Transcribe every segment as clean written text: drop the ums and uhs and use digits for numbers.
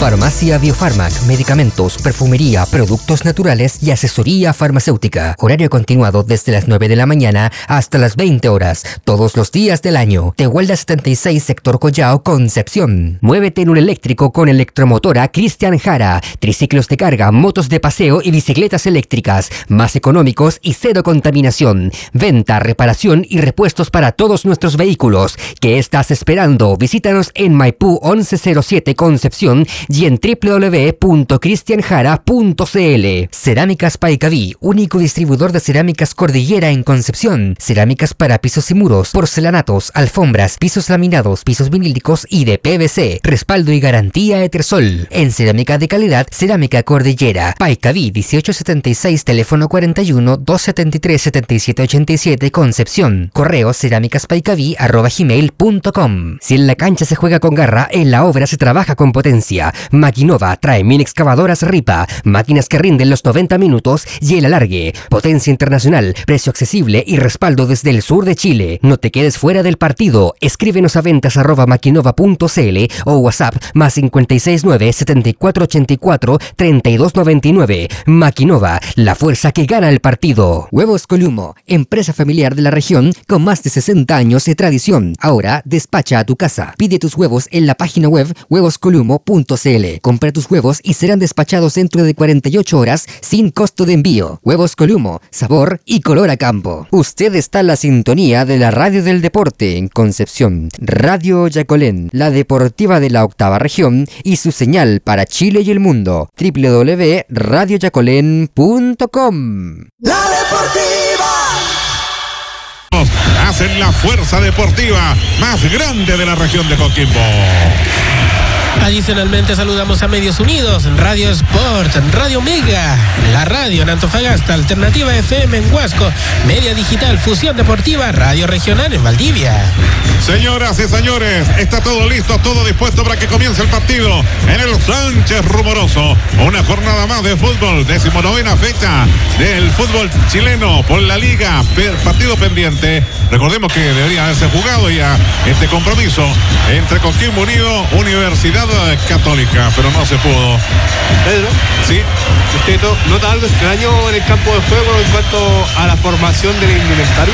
Farmacia Biofarmac, medicamentos, perfumería, productos naturales y asesoría farmacéutica. Horario continuado desde las 9 de la mañana hasta las 20 horas, todos los días del año. Tehuelda 76, sector Collao, Concepción. Muévete en un eléctrico con electromotora Cristian Jara. Triciclos de carga, motos de paseo y bicicletas eléctricas, más económicos y cero contaminación. Venta, reparación y repuestos para todos nuestros vehículos. ¿Qué estás esperando? Visítanos en Maipú 1107 Concepción y en www.cristianjara.cl. Cerámicas Paicaví, único distribuidor de cerámicas Cordillera en Concepción. Cerámicas para pisos y muros, porcelanatos, alfombras, pisos laminados, pisos vinílicos y de PVC. Respaldo y garantía Etersol. En cerámica de calidad, Cerámica Cordillera. Paicaví 1876, teléfono 41 273 7787 Concepción. Correo cerámicaspaicaví@gmail.com. Si en la cancha se juega con garra, en la obra se trabaja con potencia. Maquinova trae mini excavadoras Ripa, máquinas que rinden los 90 minutos y el alargue. Potencia internacional, precio accesible y respaldo desde el sur de Chile. No te quedes fuera del partido. Escríbenos a ventas@maquinova.cl o WhatsApp +569 7484 3299. Maquinova, la fuerza que gana el partido. Huevos Columo, empresa familiar de la región con más de 60 años de tradición. Ahora despacha a tu casa. Pide tus huevos en la página web huevoscolumo.cl. Compra tus huevos y serán despachados dentro de 48 horas sin costo de envío. Huevos Columo, sabor y color a campo. Usted está en la sintonía de la radio del deporte en Concepción. Radio Yacolén, la deportiva de la octava región y su señal para Chile y el mundo. www.radioyacolén.com. La deportiva. Hacen la fuerza deportiva más grande de la región de Coquimbo. Adicionalmente saludamos a Medios Unidos, Radio Sport, Radio Mega, la radio en Antofagasta, Alternativa FM en Huasco, Media Digital, Fusión Deportiva, Radio Regional en Valdivia. Señoras y señores, está todo listo, todo dispuesto para que comience el partido en el Sánchez Rumoroso. Una jornada más de fútbol, 19ª fecha del fútbol chileno por la Liga, partido pendiente. Recordemos que debería haberse jugado ya este compromiso entre Coquimbo Unido, Universidad Católica, pero no se pudo. Pedro, sí. ¿Usted nota algo extraño en el campo de juego en cuanto a la formación del indumentario?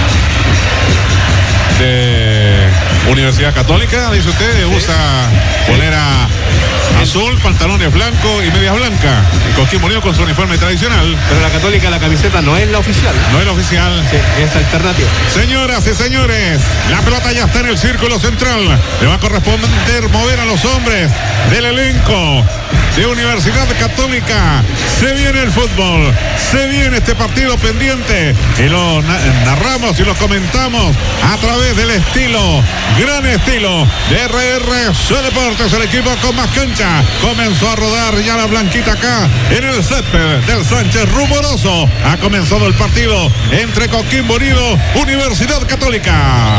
De Universidad Católica, dice usted, usa polera azul, pantalones blancos y medias blancas. Y Coquimbo Unido con su uniforme tradicional. Pero la Católica, la camiseta no es la oficial. No es la oficial. Sí, es alternativa. Señoras y señores, la pelota ya está en el círculo central. Le va a corresponder mover a los hombres del elenco de Universidad Católica. Se viene el fútbol, se viene este partido pendiente y lo narramos y lo comentamos a través del estilo, gran estilo de RRC Deportes, el equipo con más cancha. Comenzó a rodar ya la blanquita acá en el césped del Sánchez Rumoroso. Ha comenzado el partido entre Coquimbo Unido, Universidad Católica.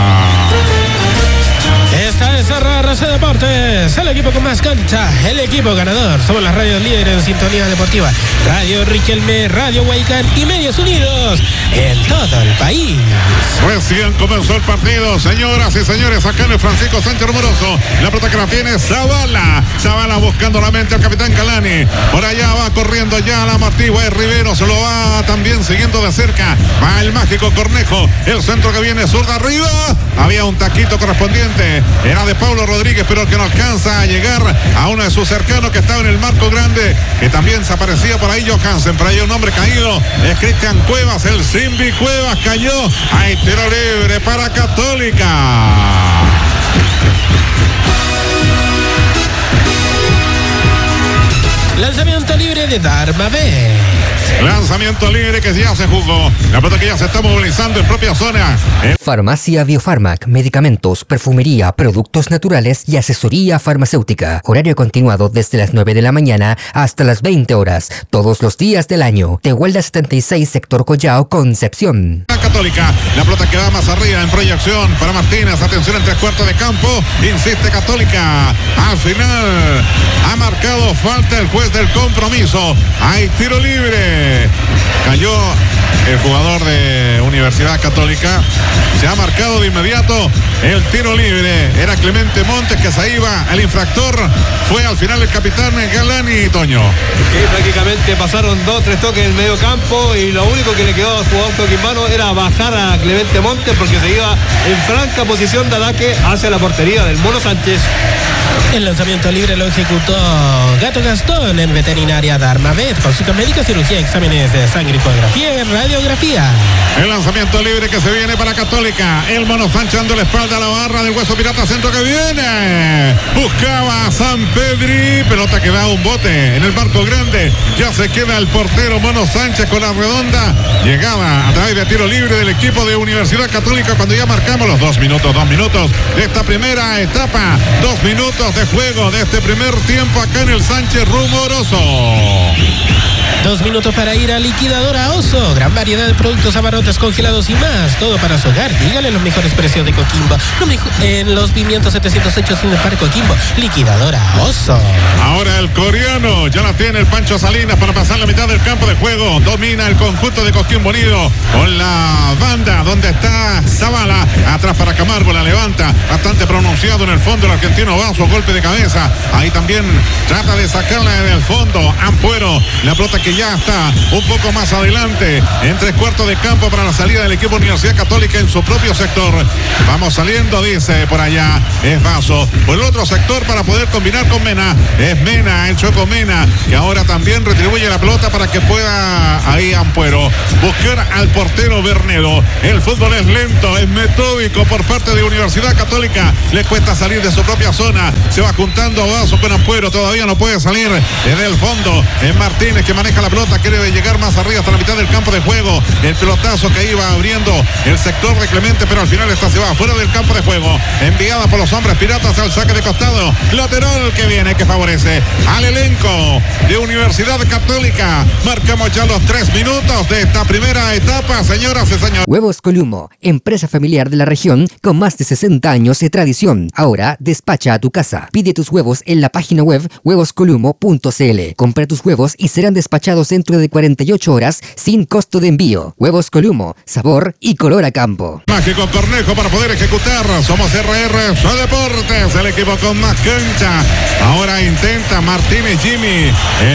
Esta es RRC Deportes, el equipo con más cancha, el equipo ganador. Somos las radios líderes en sintonía deportiva. Radio Riquelme, Radio Huaycán y Medios Unidos en todo el país. Recién comenzó el partido, señoras y señores, acá en el Francisco Sánchez Rumoroso. La pelota que la tiene Zavala. Zavala buscando la mente al capitán Calani. Por allá va corriendo ya la Martí Rivero, se lo va también siguiendo de cerca. Va el mágico Cornejo, el centro que viene zurda arriba. Había un taquito correspondiente. Era de Pablo Rodríguez, pero que no alcanza a llegar a uno de sus cercanos que estaba en el marco grande, que también se aparecía por ahí Johansen. Por ahí un hombre caído, es Cristian Cuevas, el Simbi Cuevas cayó. Hay tiro libre para Católica. Lanzamiento libre de Darmabé. Lanzamiento libre que ya se jugó. La pelota que ya se está movilizando en propia zona. Farmacia Biofarmac, medicamentos, perfumería, productos naturales y asesoría farmacéutica. Horario continuado desde las 9 de la mañana hasta las 20 horas, todos los días del año. Tehuelda 76, sector Collao, Concepción. Católica, la pelota que va más arriba en proyección para Martínez. Atención en 3/4 de campo. Insiste Católica. Al final ha marcado falta el juez del compromiso. Hay tiro libre. Cayó el jugador de Universidad Católica. Se ha marcado de inmediato el tiro libre. Era Clemente Montes que se iba. El infractor fue al final el capitán Galani, Toño. Sí, prácticamente pasaron 2-3 toques en el medio campo y lo único que le quedó al jugador coquimbano era bajar a Clemente Montes porque se iba en franca posición de ataque hacia la portería del Mono Sánchez. El lanzamiento libre lo ejecutó Gato Gastón en Veterinaria Darmavet, consulta médica, cirugía, exámenes de sangre, ecografía y radiografía. El lanzamiento libre que se viene para Católica. El Mono Sánchez dando la espalda a la barra del Hueso Pirata, centro que viene. Buscaba a San Pedri, pelota que da un bote en el marco grande. Ya se queda el portero Mono Sánchez con la redonda. Llegaba a través de tiro libre del equipo de Universidad Católica cuando ya marcamos los 2 minutos de esta primera etapa. 2 minutos de juego de este primer tiempo acá en el Sánchez Rumoroso. 2 minutos para ir a Liquidadora Oso. Gran variedad de productos, abarrotes, congelados y más. Todo para su hogar. Dígale los mejores precios de Coquimbo. En los pimientos 708 en el Parque Coquimbo. Liquidadora Oso. Ahora el coreano. Ya la tiene el Pancho Salinas para pasar la mitad del campo de juego. Domina el conjunto de Coquimbo Unido con la banda donde está Zavala. Atrás para Camargo. La levanta. Bastante pronunciado en el fondo el argentino Vaso. Golpe de cabeza. Ahí también trata de sacarla del fondo. Ampuero. La pelota que ya está un poco más adelante en 3/4 de campo para la salida del equipo Universidad Católica en su propio sector. Vamos saliendo, dice por allá, es Vaso. Por el otro sector para poder combinar con Mena, es Mena, el Choco Mena, que ahora también retribuye la pelota para que pueda ahí Ampuero buscar al portero Bernedo. El fútbol es lento, es metódico por parte de Universidad Católica. Le cuesta salir de su propia zona. Se va juntando Vaso con Ampuero, todavía no puede salir desde el fondo. Es Martínez que maneja la pelota, quiere llegar más arriba hasta la mitad del campo de juego. El pelotazo que iba abriendo el sector de Clemente, pero al final esta se va fuera del campo de juego. Enviada por los hombres piratas al saque de costado. Lateral que viene, que favorece al elenco de Universidad Católica. Marcamos ya los 3 minutos de esta primera etapa, señoras y señores. Huevos Columo, empresa familiar de la región con más de 60 años de tradición. Ahora despacha a tu casa. Pide tus huevos en la página web huevoscolumo.cl. Compra tus huevos y serán despachados dentro de 48 horas sin costo de envío. Huevos Columo, sabor y color a campo. Mágico Cornejo para poder ejecutar. Somos RR Show Deportes, el equipo con más cancha. Ahora intenta Martínez Jimmy,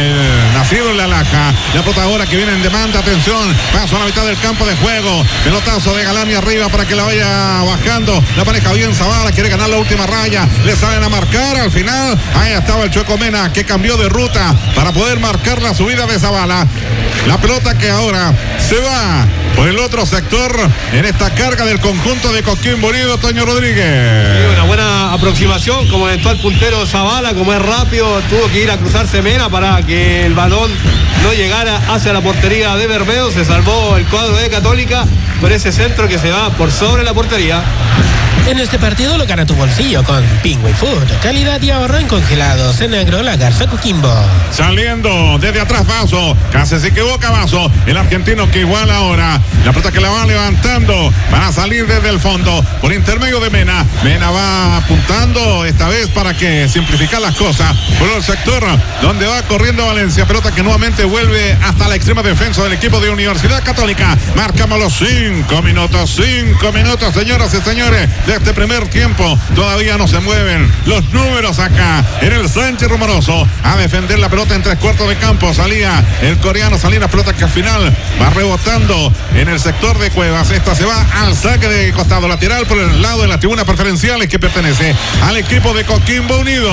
el nacido en La Laja. La pelota ahora que viene en demanda, atención, paso a la mitad del campo de juego. Pelotazo de Galani arriba para que la vaya bajando. La maneja bien Zavala, quiere ganar la última raya. Le salen a marcar al final. Ahí estaba el Chueco Mena que cambió de ruta para poder marcar la subida de Zavala. La pelota que ahora se va por el otro sector en esta carga del conjunto de Coquimbo Unido, Toño Rodríguez. Sí, una buena aproximación, como eventual puntero Zavala, como es rápido, tuvo que ir a cruzarse Mena para que el balón no llegara hacia la portería de Bermedo. Se salvó el cuadro de Católica por ese centro que se va por sobre la portería. En este partido lo gana tu bolsillo con Pingüe Food. Calidad y ahorro en congelados. En Agro La Garza Coquimbo. Saliendo desde atrás Vaso. Casi se equivoca Vaso. El argentino que iguala ahora. La pelota que la va levantando para salir desde el fondo. Por intermedio de Mena. Mena va apuntando esta vez para que simplificar las cosas. Por el sector donde va corriendo Valencia. Pelota que nuevamente vuelve hasta la extrema defensa del equipo de Universidad Católica. Marcamos los 5 minutos. 5 minutos, señoras y señores. De este primer tiempo todavía no se mueven los números acá en el Sánchez Rumoroso. A defender la pelota en 3/4 de campo. Salía el coreano Salinas, pelota que al final va rebotando en el sector de Cuevas. Esta se va al saque de costado lateral por el lado de las tribunas preferenciales que pertenece al equipo de Coquimbo Unido.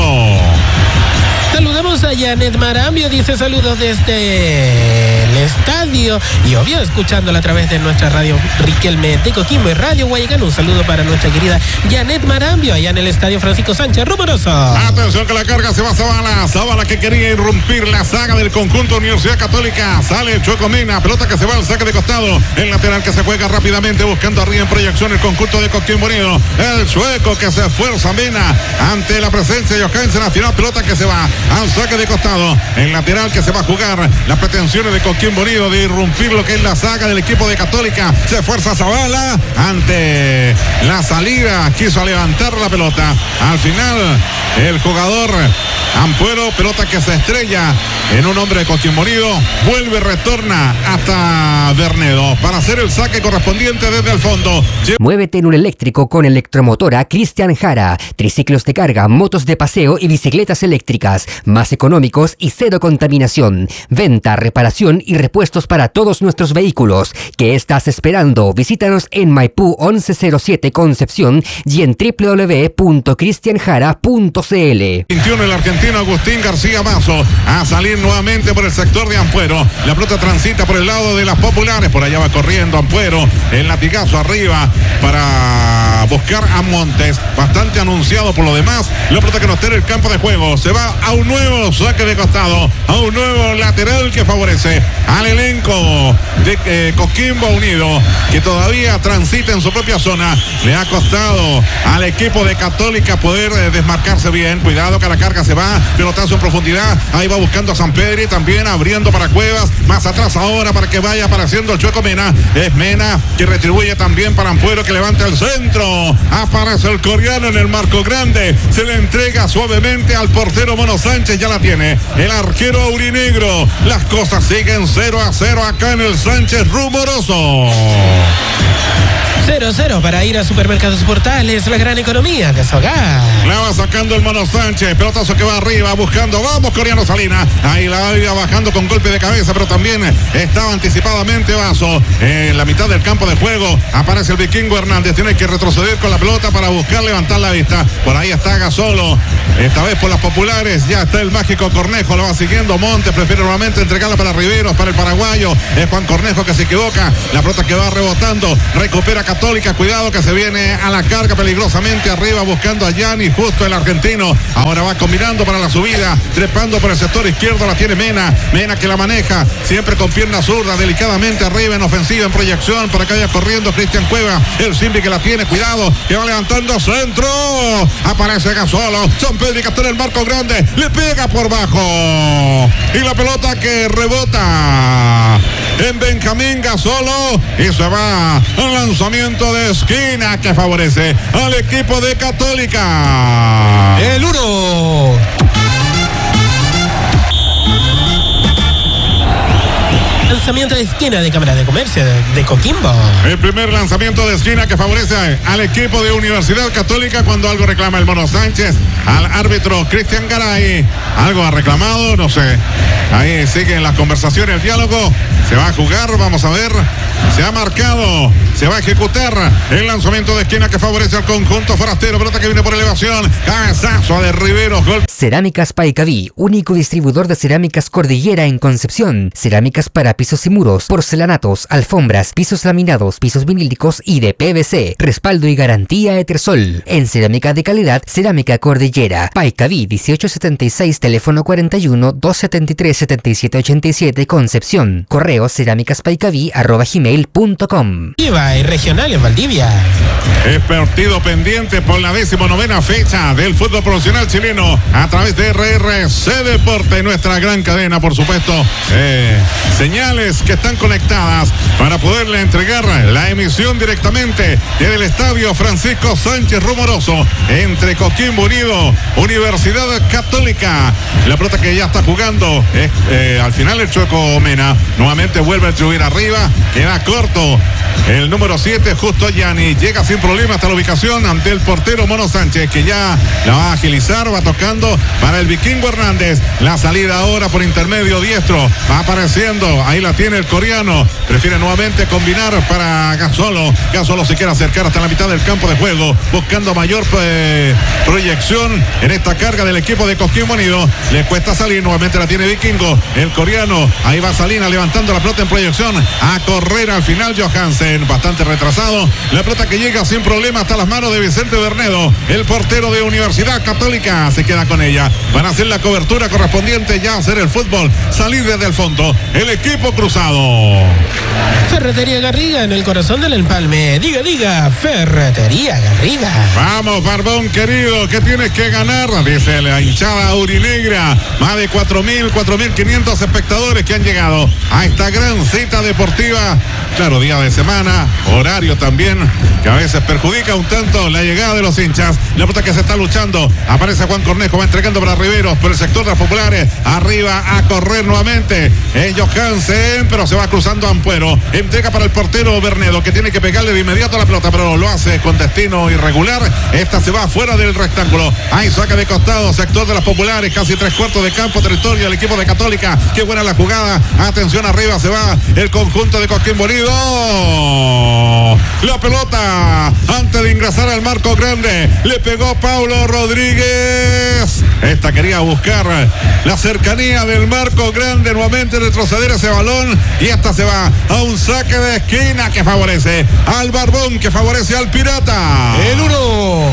Saludamos a Janet Marambio, dice saludos desde el estadio y obvio escuchándola a través de nuestra radio Riquelme de Coquimbo y Radio Guayacán. Un saludo para nuestra querida Janet Marambio allá en el estadio Francisco Sánchez Rumoroso. Atención que la carga se va Zavala. Zavala que quería irrumpir la saga del conjunto Universidad Católica. Sale el Chueco Mena, pelota que se va al saque de costado. El lateral que se juega rápidamente buscando arriba en proyección el conjunto de Coquimbo Unido. El Chueco que se esfuerza Mena ante la presencia de Johansen Nacional. Pelota que se va al saque de costado. El lateral que se va a jugar las pretensiones de Coquimbo Unido de irrumpir lo que es la saga del equipo de Católica. Se esfuerza Zavala ante la salida. Quiso levantar la pelota. Al final, el jugador Ampuero Ampuero, pelota que se estrella en un hombre de Coquimbo Unido, vuelve, retorna hasta Bernedo para hacer el saque correspondiente desde el fondo. Muévete en un eléctrico con Electromotora Cristian Jara. Triciclos de carga, motos de paseo y bicicletas eléctricas, más económicos y cero contaminación. Venta, reparación y repuestos para todos nuestros vehículos. ¿Qué estás esperando? Visítanos en Maipú 1107 Concepción y en www.cristianjara.cl. 21 el argentino Agustín García Mazo a salir nuevamente por el sector de Ampuero. La pelota transita por el lado de las populares, por allá va corriendo Ampuero, el latigazo arriba para buscar a Montes, bastante anunciado por lo demás. La pelota que nos tiene el campo de juego, se va a un nuevo saque de costado, a un nuevo lateral que favorece al elenco de Coquimbo Unido, que todavía transita en su propia zona. Le ha costado al equipo de Católica poder desmarcarse bien. Cuidado que la carga se va, pelotazo en profundidad, ahí va buscando a San Pedri, también abriendo para Cuevas, más atrás ahora para que vaya apareciendo el Chueco Mena. Es Mena que retribuye también para Ampuero, que levanta el centro, aparece el coreano en el marco grande, se le entrega suavemente al portero Mono Sánchez, ya la tiene el arquero aurinegro. Las cosas siguen 0-0 acá en el Sánchez Rumoroso. 0-0 para ir a Supermercados Portales, la gran economía de su hogar. La va sacando el Mono Sánchez, pelotazo que va arriba, buscando, vamos Coreano Salina, ahí la iba bajando con golpe de cabeza, pero también estaba anticipadamente Vaso en la mitad del campo de juego. Aparece el Vikingo Hernández, tiene que retroceder con la pelota para buscar levantar la vista. Por ahí está Gasolo, esta vez por las populares, ya está el mágico Cornejo, lo va siguiendo Montes, prefiere nuevamente entregarla para Riveros, para el paraguayo, es Juan Cornejo que se equivoca, la pelota que va rebotando, recupera Católica, cuidado que se viene a la carga peligrosamente arriba buscando a Gianni, justo el argentino, ahora va combinando para la subida, trepando por el sector izquierdo, la tiene Mena que la maneja, siempre con pierna zurda, delicadamente arriba en ofensiva, en proyección, para que vaya corriendo Cristian Cueva, el Simbi que la tiene, cuidado, que va levantando centro, aparece Gasolo, San Pedro que está en el marco grande, le pega por bajo, y la pelota que rebota en Benjamín Gasolo, y se va al lanzamiento de esquina que favorece al equipo de Católica. El 1. Lanzamiento de esquina de Cámara de Comercio de Coquimbo. El primer lanzamiento de esquina que favorece al equipo de Universidad Católica cuando algo reclama el Mono Sánchez al árbitro Cristian Garay. Algo ha reclamado, no sé. Ahí siguen las conversaciones, el diálogo. Se va a jugar, vamos a ver. Se ha marcado, se va a ejecutar el lanzamiento de esquina que favorece al conjunto forastero. Pelota que viene por elevación, cabezazo de Riveros, gol. Cerámicas Paicaví, único distribuidor de cerámicas Cordillera en Concepción. Cerámicas para pisos y muros, porcelanatos, alfombras, pisos laminados, pisos vinílicos y de PVC. Respaldo y garantía Etersol. En cerámica de calidad, Cerámica Cordillera. Paicaví 1876, teléfono 41-273-7787, Concepción. Correo cerámicaspaicaví@gmail.com. Viva y regional en Valdivia. Es partido pendiente por la 19ª fecha del fútbol profesional chileno a través de RRC Deporte, nuestra gran cadena, por supuesto. Señales que están conectadas para poderle entregar la emisión directamente desde el estadio Francisco Sánchez Rumoroso entre Coquimbo Unido, Universidad Católica. La pelota que ya está jugando es al final el Chueco Mena. Nuevamente vuelve a subir arriba, queda corto el número 7, justo Gianni, llega sin problema hasta la ubicación ante el portero Mono Sánchez, que ya la va a agilizar, va tocando para el Vikingo Hernández, la salida ahora por intermedio diestro, va apareciendo, ahí la tiene el coreano, prefiere nuevamente combinar para Gasolo se quiere acercar hasta la mitad del campo de juego, buscando mayor proyección en esta carga del equipo de Coquimbo Unido, le cuesta salir, nuevamente la tiene Vikingo, el coreano, ahí va Salina levantando la pelota en proyección, a correr al final Johansen, bastante retrasado, la pelota que llega sin problema hasta las manos de Vicente Bernedo, el portero de Universidad Católica, se queda con ella, van a hacer la cobertura correspondiente, ya hacer el fútbol, salir desde el fondo, el equipo cruzado. Ferretería Garriga en el corazón del Empalme, diga, Ferretería Garriga. Vamos, Barbón querido, ¿qué tienes que ganar? Dice la hinchada aurinegra, más de 4.500 espectadores que han llegado a esta gran cita deportiva, claro, día de semana. semana, horario también, que a veces perjudica un tanto la llegada de los hinchas. La pelota que se está luchando, aparece Juan Cornejo, va entregando para Riveros por el sector de las populares, arriba a correr nuevamente Johansen, pero se va cruzando Ampuero, entrega para el portero Bernedo, que tiene que pegarle de inmediato a la pelota, pero lo hace con destino irregular. Esta se va fuera del rectángulo, ahí saca de costado, sector de las populares, casi 3/4 de campo, territorio del equipo de Católica. Qué buena la jugada, atención, arriba se va el conjunto de Coquimbo Unido. La pelota, antes de ingresar al marco grande, le pegó Paulo Rodríguez. Esta quería buscar la cercanía del marco grande, nuevamente retroceder ese balón, y esta se va a un saque de esquina que favorece al Barbón, que favorece al Pirata. El 1.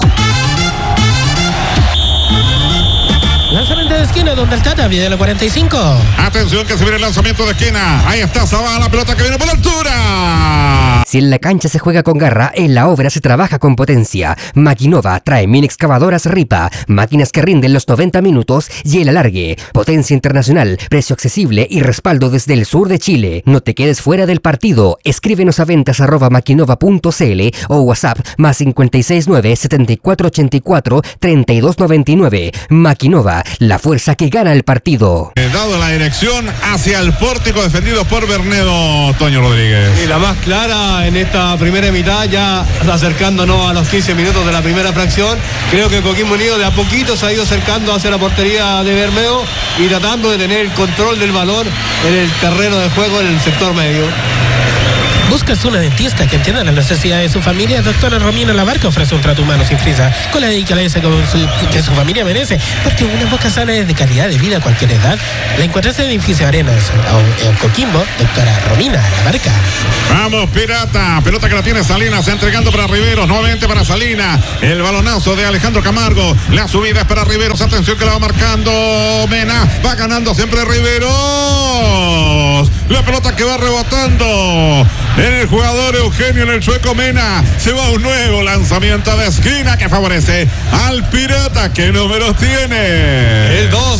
Lanzamiento de esquina donde el Tata viene la 45. Atención que se viene el lanzamiento de esquina. Ahí está Zavala, la pelota que viene por la altura. Si en la cancha se juega con garra, en la obra se trabaja con potencia. Maquinova trae mini excavadoras Ripa, máquinas que rinden los 90 minutos y el alargue. Potencia internacional, precio accesible y respaldo desde el sur de Chile. No te quedes fuera del partido. Escríbenos a ventas@maquinova.cl o WhatsApp más 569 7484 3299. Maquinova, la fuerza que gana el partido. Dado la dirección hacia el pórtico defendido por Bernedo, Toño Rodríguez. Y la más clara en esta primera mitad, ya acercándonos a los 15 minutos de la primera fracción. Creo que Coquimbo Unido de a poquito se ha ido acercando hacia la portería de Bermejo y tratando de tener el control del balón en el terreno de juego en el sector medio. ¿Buscas una dentista que entienda las necesidades de su familia? Doctora Romina Labarca ofrece un trato humano sin prisa, con la delicadeza que su familia merece, porque una boca sana es de calidad de vida a cualquier edad. La encuentras en el edificio Arenas, en Coquimbo, doctora Romina Labarca. Vamos, Pirata, pelota que la tiene Salinas, entregando para Riveros, nuevamente para Salinas, el balonazo de Alejandro Camargo, la subida es para Riveros, atención que la va marcando Mena, va ganando siempre Riveros, la pelota que va rebotando en el jugador Eugenio, en el sueco Mena, se va un nuevo lanzamiento de esquina que favorece al Pirata. ¿Qué números tiene? El 2.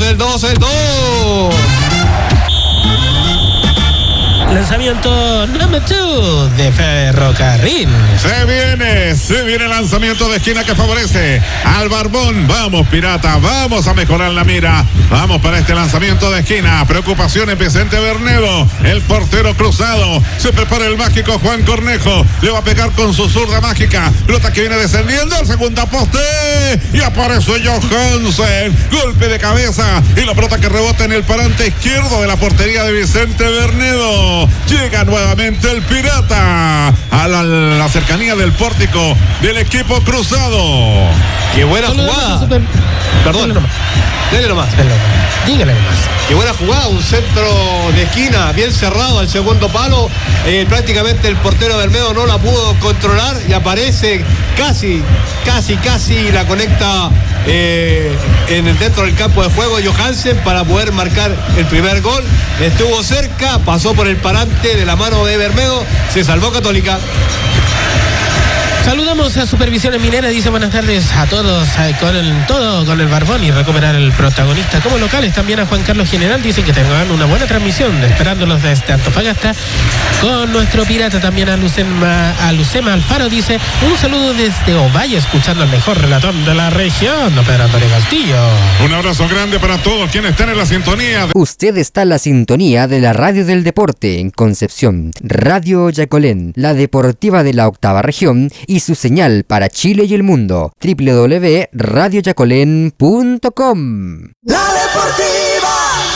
Lanzamiento número 2 de Ferrocarril. Se viene el lanzamiento de esquina que favorece al Barbón. Vamos, Pirata, vamos a mejorar la mira. Vamos para este lanzamiento de esquina. Preocupación en Vicente Bernedo, el portero cruzado. Se prepara el mágico Juan Cornejo. Le va a pegar con su zurda mágica. Pelota que viene descendiendo al segundo poste. Y aparece Johansen. Golpe de cabeza. Y la pelota que rebota en el parante izquierdo de la portería de Vicente Bernedo. Llega nuevamente el Pirata a la cercanía del pórtico del equipo cruzado. Qué buena jugada. Perdón. Dele nomás. Dígale nomás. Qué buena jugada, un centro de esquina bien cerrado al segundo palo. Prácticamente el portero Bermejo no la pudo controlar y aparece casi la conecta dentro del campo de juego Johansen para poder marcar el primer gol. Estuvo cerca, pasó por el parante de la mano de Bermejo, se salvó Católica. Saludamos a Supervisiones Mineras, dice buenas tardes a todos, con el Barbón y recuperar el protagonista como locales. También a Juan Carlos General, dicen que tengan una buena transmisión, esperándolos desde Antofagasta. Con nuestro Pirata también a Lucema Alfaro, dice un saludo desde Ovalle, escuchando al mejor relator de la región, don Pedro Antonio Castillo. Un abrazo grande para todos quienes están en la sintonía. Usted está en la sintonía de la Radio del Deporte en Concepción, Radio Yacolén, la deportiva de la octava región y su señal para Chile y el mundo, www.radioyacolén.com. La Deportiva.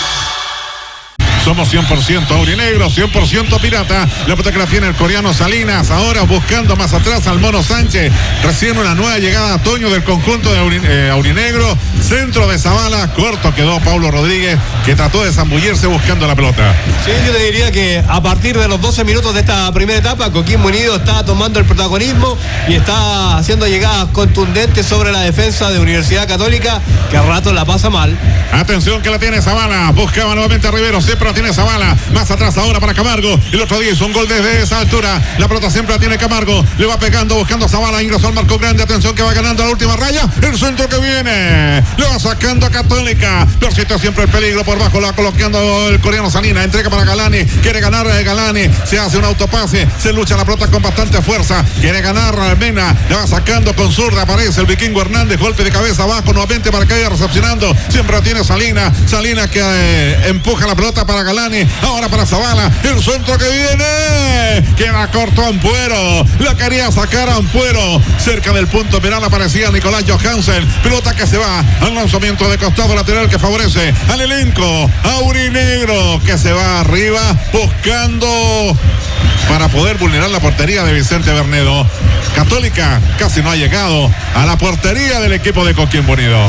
Somos 100% aurinegro, 100% pirata. La pelota que la tiene el coreano Salinas. Ahora buscando más atrás al Mono Sánchez. Recién una nueva llegada a Toño del conjunto de aurinegro. Centro de Zavala. Corto quedó Paulo Rodríguez, que trató de zambullirse buscando la pelota. Sí, yo te diría que a partir de los 12 minutos de esta primera etapa, Coquimbo Unido está tomando el protagonismo y está haciendo llegadas contundentes sobre la defensa de Universidad Católica, que a rato la pasa mal. Atención que la tiene Zavala. Buscaba nuevamente a Rivero. Siempre tiene Zavala. Más atrás ahora para Camargo. El otro día hizo un gol desde esa altura. La pelota siempre la tiene Camargo. Le va pegando, buscando a Zavala. Ingresó al marco grande. Atención que va ganando a la última raya. El centro que viene. Le va sacando a Católica. Persiste siempre el peligro por bajo. Lo va colocando el coreano Salina. Entrega para Galani. Quiere ganar Galani. Se hace un autopase. Se lucha la pelota con bastante fuerza. Quiere ganar Mena. Le va sacando con zurda. Aparece el vikingo Hernández. Golpe de cabeza abajo nuevamente para que vaya recepcionando. Siempre la tiene Salina. Salina que empuja la pelota para Galani. Ahora para Zavala. El centro que viene. Queda corto Ampuero. La quería sacar Ampuero. Cerca del punto penal aparecía Nicolás Johansen. Pelota que se va al lanzamiento de costado lateral que favorece al elenco aurinegro, que se va arriba buscando para poder vulnerar la portería de Vicente Bernedo. Católica casi no ha llegado a la portería del equipo de Coquimbo Unido.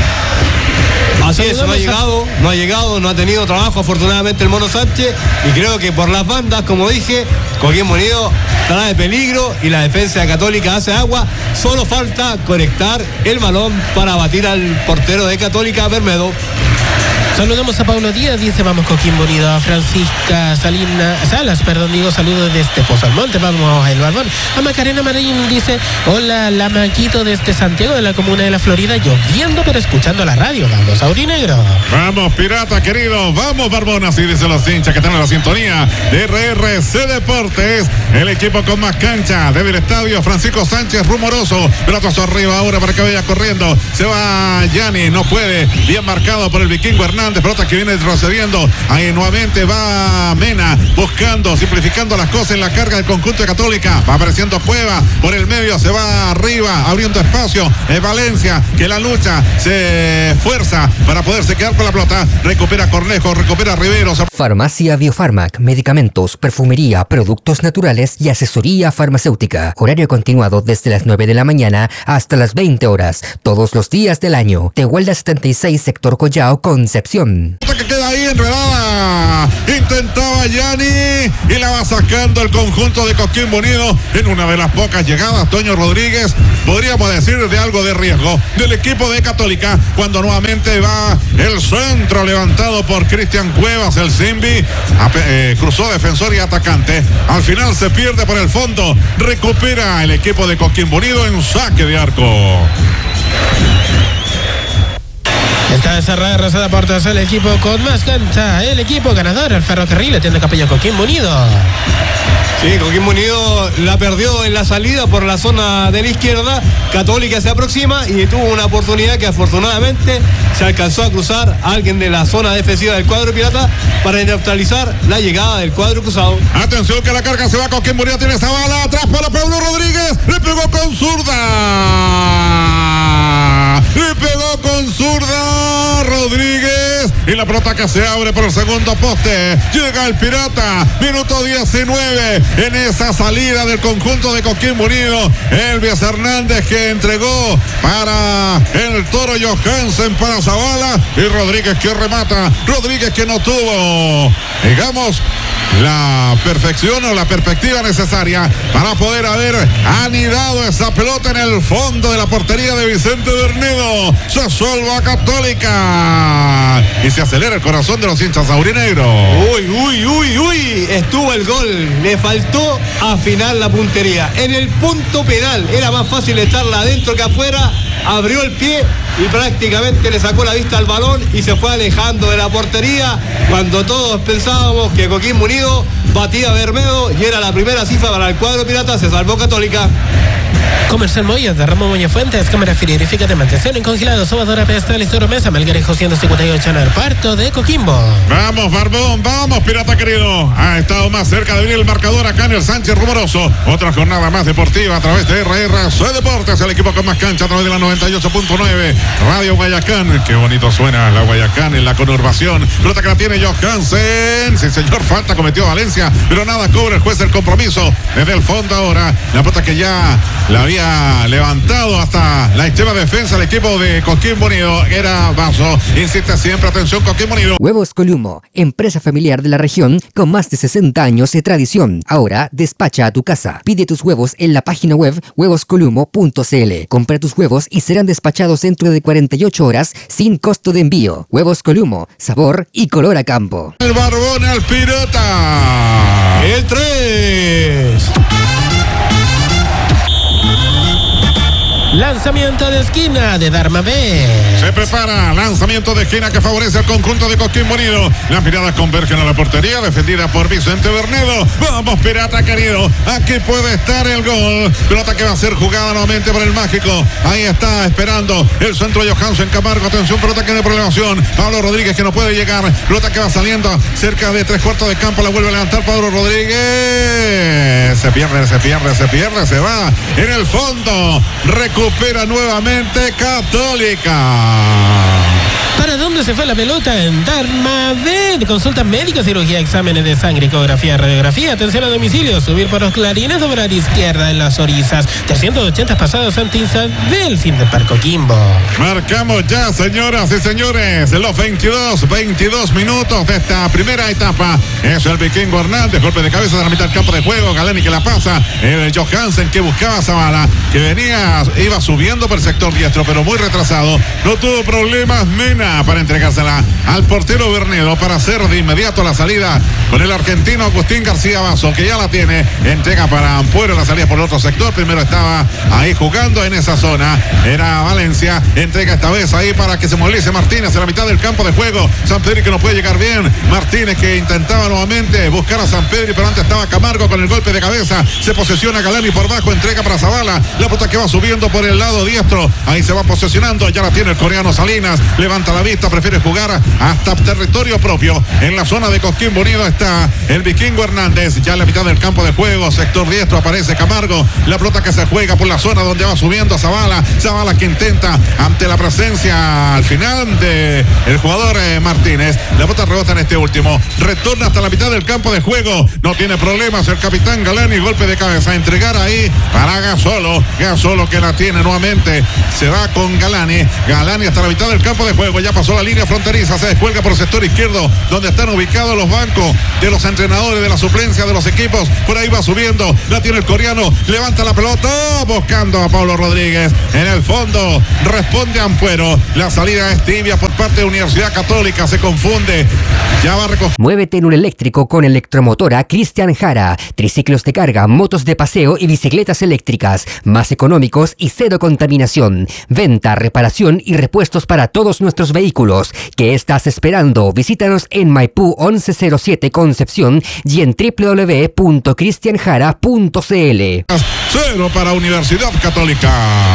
Así es, no ha tenido trabajo afortunadamente el Mono Sánchez, y creo que por las bandas, como dije, Coquimbo Unido estará de peligro y la defensa de Católica hace agua. Solo falta conectar el balón para batir al portero de Católica, Bermedo. Saludamos a Pablo Díaz, dice vamos Coquimbo Unido. A Francisca Salas, saludos desde Pozo Almonte, vamos el Barbón. A Macarena Marín dice, hola la Maquito desde Santiago de la comuna de la Florida, lloviendo pero escuchando la radio, vamos aurinegro. Vamos pirata querido, vamos Barbón, así dicen los hinchas que están en la sintonía de RRC Deportes, el equipo con más cancha desde el estadio Francisco Sánchez Rumoroso. Pelotazo arriba ahora para que vaya corriendo, se va Gianni, no puede, bien marcado por el vikingo Hernández. Pelota que viene retrocediendo. Ahí nuevamente va Mena buscando, simplificando las cosas en la carga del conjunto de Católica. Va apareciendo Cueva por el medio, se va arriba, abriendo espacio. Es Valencia que la lucha se esfuerza para poderse quedar con la pelota. Recupera Cornejo, recupera Riveros. Farmacia Biofarmac, medicamentos, perfumería, productos naturales y asesoría farmacéutica. Horario continuado desde las 9 de la mañana hasta las 20 horas, todos los días del año. Tehuelda 76, sector Collao, Concepción. Que queda ahí enredada. Intentaba Gianni y la va sacando el conjunto de Coquimbo Unido en una de las pocas llegadas. Toño Rodríguez, podríamos decir de algo de riesgo del equipo de Católica, cuando nuevamente va el centro levantado por Cristian Cuevas, el Simbi. Cruzó defensor y atacante. Al final se pierde por el fondo. Recupera el equipo de Coquimbo Unido en saque de arco. Está cerrada RC Deportes, el equipo con más cancha, el equipo ganador, el Ferrocarril, tiene Capello Coquimbo Unido. Sí, Coquimbo Unido la perdió en la salida por la zona de la izquierda. Católica se aproxima y tuvo una oportunidad que afortunadamente se alcanzó a cruzar a alguien de la zona defensiva del cuadro pirata para neutralizar la llegada del cuadro cruzado. Atención que la carga se va, Coquimbo Unido tiene esa bala atrás para Pablo Rodríguez, le pegó con zurda. Le pegó con zurda Rodríguez y la pelota que se abre por el segundo poste. Llega el Pirata, minuto 19 en esa salida del conjunto de Coquimbo Unido. Elvis Hernández que entregó para el Toro Johansen para Zavala y Rodríguez que remata. Rodríguez que no tuvo, digamos, la perfección o la perspectiva necesaria para poder haber anidado esa pelota en el fondo de la portería de Vicente Bernedo. Se salva Católica y se acelera el corazón de los hinchas aurinegros. Uy, estuvo el gol, le faltó afinar la puntería en el punto penal, era más fácil echarla adentro que afuera. Abrió el pie y prácticamente le sacó la vista al balón y se fue alejando de la portería cuando todos pensábamos que Coquimbo Unido batía a Bermedo y era la primera cifra para el cuadro pirata. Se salvó Católica. Comercial Moya de Ramón Moya Fuentes, cámara frigorífica de mantención en congelado, sobadora pedestal y sobremesa, Melgarejo 158 en el Parto de Coquimbo. Vamos, Barbón, vamos, Pirata querido. Ha estado más cerca de abrir el marcador acá en el Sánchez Rumoroso. Otra jornada más deportiva a través de RRC Deportes, el equipo con más cancha a través de la 98.9 Radio Guayacán. Qué bonito suena la Guayacán en la conurbación. Pelota que la tiene Johansen. Sí, señor, falta cometió Valencia, pero nada, cobra el juez el compromiso. Desde el fondo ahora, la pelota que ya la había levantado hasta la extrema defensa el equipo de Coquimbo Unido. Era Vaso, insiste siempre, atención Coquimbo Unido. Huevos Columo, empresa familiar de la región con más de 60 años de tradición. Ahora despacha a tu casa. Pide tus huevos en la página web huevoscolumo.cl. Compra tus huevos y serán despachados dentro de 48 horas sin costo de envío. Huevos Columo, sabor y color a campo. El Barbón al Pirata. El 3. Lanzamiento de esquina de Darmabé. Se prepara, lanzamiento de esquina que favorece al conjunto de Coquimbo Unido. Las miradas convergen a la portería, defendida por Vicente Bernedo. Vamos, Pirata querido, aquí puede estar el gol. Pelota que va a ser jugada nuevamente por el mágico. Ahí está esperando el centro Johansen Camargo. Atención, pelota que de prolongación. Pablo Rodríguez que no puede llegar. Pelota que va saliendo cerca de 3/4 de campo. La vuelve a levantar Pablo Rodríguez. Se pierde, se va en el fondo. Recupera nuevamente Católica. ¿Para dónde se fue la pelota? En Darmabé. Consulta médica, cirugía, exámenes de sangre, ecografía, radiografía, atención a domicilio, subir por los clarines, doblar izquierda en las orizas. 380 pasados ante Isabel, fin de Parco Quimbo. Marcamos ya, señoras y señores, los 22 minutos de esta primera etapa. Es el Vikingo Hernández, golpe de cabeza de la mitad del campo de juego. Galani que la pasa. El Johansen que buscaba a Zavala, que iba subiendo por el sector diestro, pero muy retrasado. No tuvo problemas Mena para entregársela al portero Bernedo para hacer de inmediato la salida con el argentino Agustín García Vaso, que ya la tiene. Entrega para Ampuero, la salida por el otro sector. Primero estaba ahí jugando en esa zona. Era Valencia. Entrega esta vez ahí para que se movilice Martínez en la mitad del campo de juego. Sampedri que no puede llegar bien. Martínez que intentaba nuevamente buscar a Sampedri, pero antes estaba Camargo con el golpe de cabeza. Se posesiona Galani por bajo. Entrega para Zavala. La pelota que va subiendo por el lado diestro. Ahí se va posesionando. Ya la tiene el coreano Salinas. Levanta la vista, prefiere jugar hasta territorio propio. En la zona de Coquimbo Unido está el Vikingo Hernández, ya en la mitad del campo de juego, sector diestro aparece Camargo, la pelota que se juega por la zona donde va subiendo Zavala que intenta ante la presencia al final de el jugador Martínez, la pelota rebota en este último, retorna hasta la mitad del campo de juego, no tiene problemas el capitán Galani, golpe de cabeza, entregar ahí para Gasolo que la tiene nuevamente, se va con Galani hasta la mitad del campo de juego, ya pasó la línea fronteriza, se descuelga por el sector izquierdo donde están ubicados los bancos de los entrenadores de la suplencia de los equipos, por ahí va subiendo, la tiene el coreano, levanta la pelota buscando a Pablo Rodríguez, en el fondo responde Ampuero, la salida es tibia por parte de Universidad Católica, se confunde, ya va a recoger. Muévete en un eléctrico con Electromotora Cristian Jara, triciclos de carga, motos de paseo y bicicletas eléctricas, más económicos y cero contaminación, venta, reparación y repuestos para todos nuestros vehículos. ¿Qué estás esperando? Visítanos en Maipú 1107 Concepción y en www.cristianjara.cl. 0 para Universidad Católica.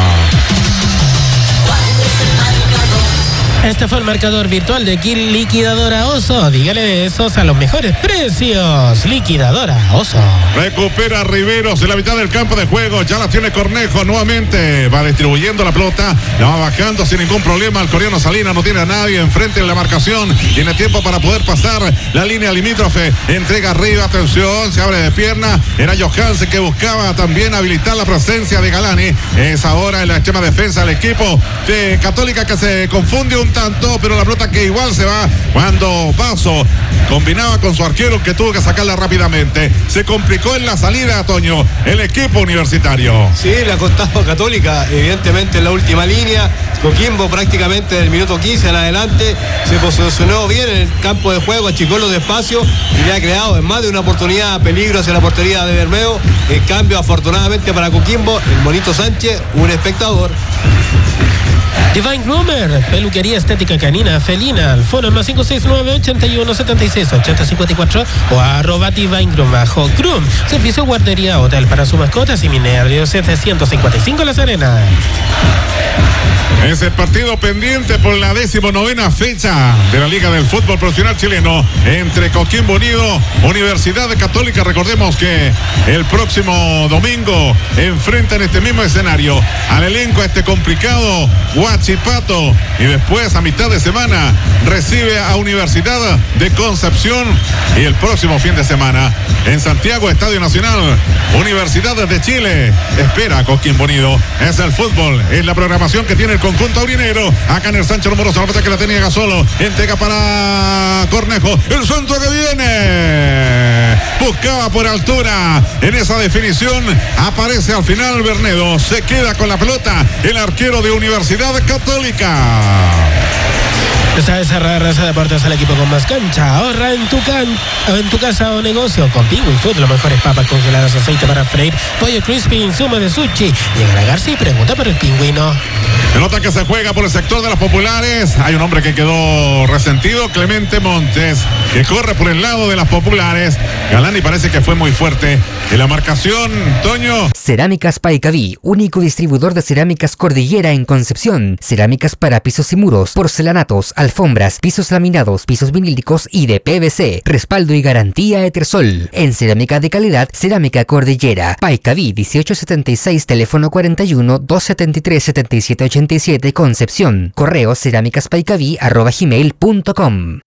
Este fue el marcador virtual de Kill Liquidadora Oso. Dígale esos a los mejores precios. Liquidadora Oso. Recupera Riveros en la mitad del campo de juego. Ya la tiene Cornejo nuevamente. Va distribuyendo la pelota. La va bajando sin ningún problema. El coreano Salinas no tiene a nadie enfrente de la marcación. Tiene tiempo para poder pasar la línea limítrofe. Entrega arriba. Atención. Se abre de pierna. Era Johansen que buscaba también habilitar la presencia de Galani. Es ahora en la extrema defensa del equipo de Católica que se confunde un tanto, pero la pelota que igual se va cuando Vaso combinaba con su arquero que tuvo que sacarla rápidamente. Se complicó en la salida, Toño, el equipo universitario. Sí, le ha costado a Católica, evidentemente en la última línea. Coquimbo prácticamente del minuto 15 en adelante se posicionó bien en el campo de juego, achicó los espacios y le ha creado en más de una oportunidad peligro hacia la portería de Bermeo. En cambio, afortunadamente para Coquimbo, el Monito Sánchez, un espectador. Divine Groomer, peluquería estética canina, felina, al fono más 569-8176-8054 o @ Divine Groom, servicio guardería hotel para sus mascotas y Minerio 755 La Serena. Es el partido pendiente por la 19ª fecha de la Liga del Fútbol Profesional Chileno entre Coquimbo Unido, Universidad Católica. Recordemos que el próximo domingo enfrentan este mismo escenario al elenco a este complicado Huachipato y después a mitad de semana recibe a Universidad de Concepción y el próximo fin de semana en Santiago, Estadio Nacional, Universidad de Chile espera a Coquimbo Unido. Es el fútbol, es la programación que tiene el conjunto aurinegro. Acá en el Sánchez Rumoroso, la pelota que la tenía Gasolo, entrega para Cornejo, el centro que viene, buscaba por altura en esa definición, aparece al final Bernedo, se queda con la pelota el arquero de Universidad Católica. Esta es RC Deportes, el equipo con más cancha. Ahorra en tu casa o negocio con Pingüin Food, las mejores papas congeladas, aceite para freír, pollo crispy, insumo de sushi. Llega a la Garza y pregunta por el pingüino. Pelota que se juega por el sector de las populares. Hay un hombre que quedó resentido, Clemente Montes, que corre por el lado de las populares. Galani parece que fue muy fuerte en la marcación. Toño. Cerámicas Paicaví, único distribuidor de cerámicas Cordillera en Concepción. Cerámicas para pisos y muros, porcelanatos, alfombras, pisos laminados, pisos vinílicos y de PVC. Respaldo y garantía Etersol. En cerámica de calidad, Cerámica Cordillera. Paicaví 1876, teléfono 41 273 7787, Concepción. Correo cerámicaspaicaví@gmail.com.